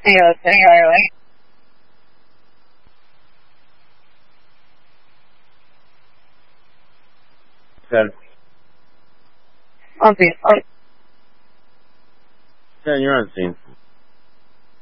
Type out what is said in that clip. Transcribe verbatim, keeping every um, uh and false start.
Io, signore. Certo. Ovvio, ovvio. Yeah, you're on scene.